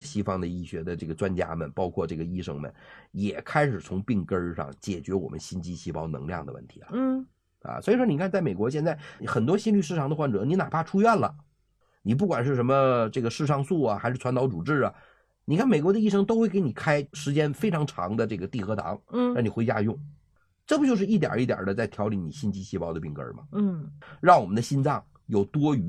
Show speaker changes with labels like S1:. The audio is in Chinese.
S1: 西方的医学的这个专家们，包括这个医生们，也开始从病根上解决我们心肌细胞能量的问题了。所以说你看，在美国现在很多心律失常的患者，你哪怕出院了，你不管是什么这个视上素啊，还是传导阻滞啊，你看美国的医生都会给你开时间非常长的这个地核糖，让你回家用。这不就是一点一点的在调理你心肌细胞的病根吗？让我们的心脏有多余